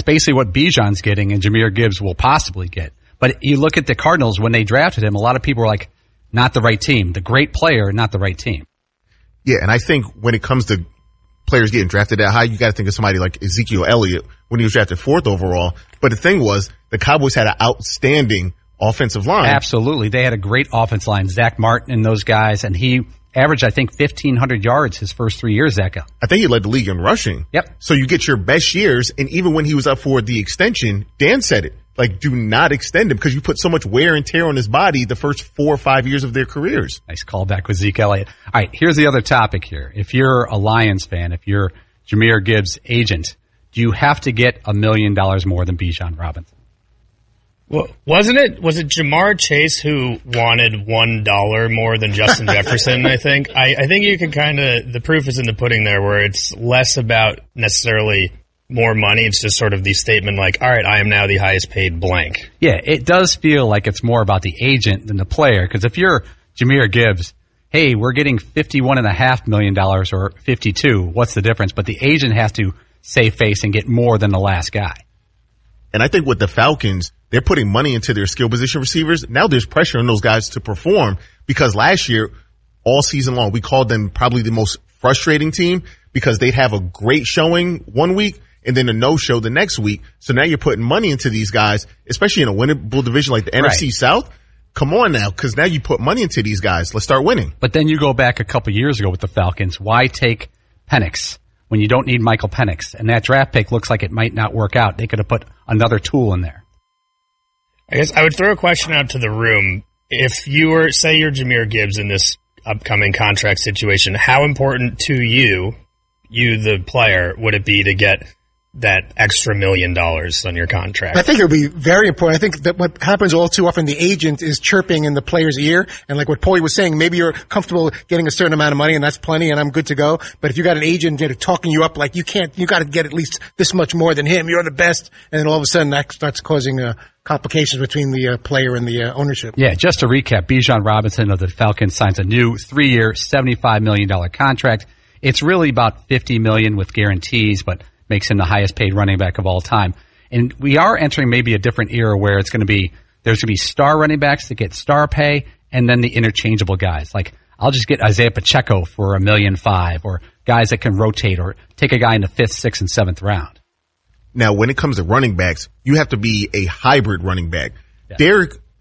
basically what Bijan's getting and Jahmyr Gibbs will possibly get. But you look at the Cardinals, when they drafted him, a lot of people were like, not the right team. The great player, not the right team. Yeah, and I think when it comes to players getting drafted that high, you got to think of somebody like Ezekiel Elliott when he was drafted 4th overall. But the thing was, the Cowboys had an outstanding offensive line. Absolutely. They had a great offensive line. Zach Martin and those guys, and he averaged, I think, 1,500 yards his first 3 years, Zach. I think he led the league in rushing. Yep. So you get your best years, and even when he was up for the extension, Dan said it. Like, do not extend him because you put so much wear and tear on his body the first 4 or 5 years of their careers. Nice callback with Zeke Elliott. All right, here's the other topic here. If you're a Lions fan, if you're Jahmyr Gibbs' agent, do you have to get $1 million more than Bijan Robinson? Well, was it Jamar Chase who wanted $1 more than Justin Jefferson, I think? I think you can the proof is in the pudding there, where it's less about necessarily more money. It's just sort of the statement like, all right, I am now the highest paid blank. Yeah, it does feel like it's more about the agent than the player, because if you're Jahmyr Gibbs, hey, we're getting $51.5 million or 52, what's the difference? But the agent has to save face and get more than the last guy. And I think with the Falcons, they're putting money into their skill position receivers. Now there's pressure on those guys to perform, because last year, all season long, we called them probably the most frustrating team because they'd have a great showing one week and then a no-show the next week. So now you're putting money into these guys, especially in a winnable division like the NFC South. Come on now, because now you put money into these guys. Let's start winning. But then you go back a couple years ago with the Falcons. Why take Penix when you don't need Michael Penix? And that draft pick looks like it might not work out. They could have put another tool in there. I guess I would throw a question out to the room. If you were, say you're Jahmyr Gibbs in this upcoming contract situation, how important to you the player, would it be to get that extra $1 million on your contract? I think it would be very important. I think that what happens all too often, the agent is chirping in the player's ear. And like what Paulie was saying, maybe you're comfortable getting a certain amount of money and that's plenty and I'm good to go. But if you got an agent talking you up like you got to get at least this much more than him, you're the best. And then all of a sudden that starts causing complications between the player and the ownership. Yeah, just to recap, Bijan Robinson of the Falcons signs a new 3-year, $75 million contract. It's really about $50 million with guarantees, but makes him the highest paid running back of all time. And we are entering maybe a different era where there's going to be star running backs that get star pay and then the interchangeable guys. Like, I'll just get Isaiah Pacheco for $1.5 million, or guys that can rotate, or take a guy in the 5th, 6th, and 7th round. Now, when it comes to running backs, you have to be a hybrid running back. Yeah.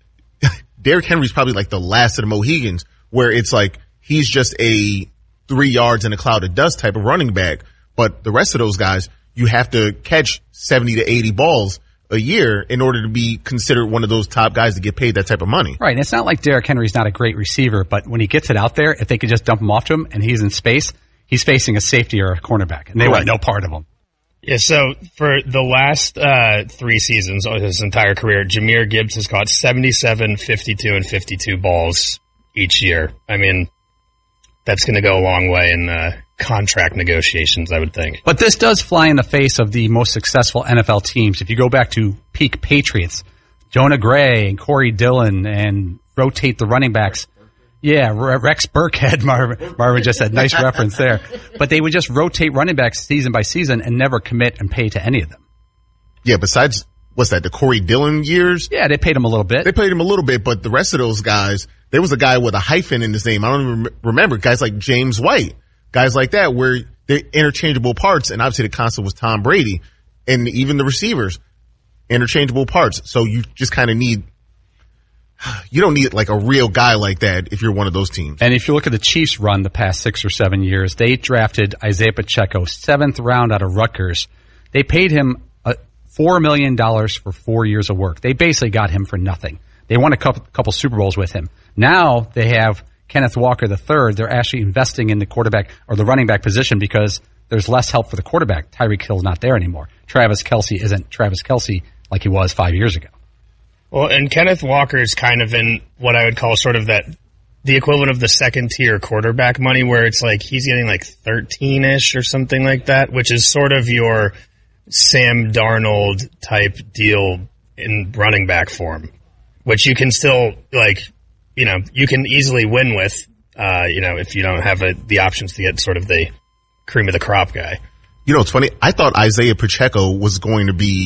Derrick Henry's probably like the last of the Mohegans, where it's like he's just a 3 yards in a cloud of dust type of running back. But the rest of those guys, you have to catch 70 to 80 balls a year in order to be considered one of those top guys to get paid that type of money. Right. And it's not like Derrick Henry's not a great receiver, but when he gets it out there, if they could just dump him off to him and he's in space, he's facing a safety or a cornerback, and they want no part of him. Yeah, so for the last 3 seasons of his entire career, Jahmyr Gibbs has caught 77, 52, and 52 balls each year. I mean, that's going to go a long way in contract negotiations, I would think. But this does fly in the face of the most successful NFL teams. If you go back to peak Patriots, Jonah Gray and Corey Dillon, and rotate the running backs. Yeah, Rex Burkhead, Marvin just said. Nice reference there. But they would just rotate running backs season by season and never commit and pay to any of them. Yeah, besides, what's that, the Corey Dillon years? Yeah, they paid him a little bit. They paid him a little bit, but the rest of those guys, there was a guy with a hyphen in his name. I don't even remember. Guys like James White, guys like that, where they're interchangeable parts. And obviously the constant was Tom Brady, and even the receivers, interchangeable parts. So you just kind of you don't need like a real guy like that if you're one of those teams. And if you look at the Chiefs' run the past 6 or 7 years, they drafted Isaiah Pacheco, 7th round out of Rutgers. They paid him $4 million for 4 years of work. They basically got him for nothing. They won a couple Super Bowls with him. Now they have Kenneth Walker III. They're actually investing in the quarterback or the running back position because there's less help for the quarterback. Tyreek Hill's not there anymore. Travis Kelce isn't Travis Kelce like he was 5 years ago. Well, and Kenneth Walker is kind of in what I would call sort of the equivalent of the second-tier quarterback money, where it's like he's getting like 13-ish or something like that, which is sort of your Sam Darnold type deal in running back form, which you can still, like, you can easily win with, if you don't have the options to get sort of the cream of the crop guy. It's funny. I thought Isaiah Pacheco was going to be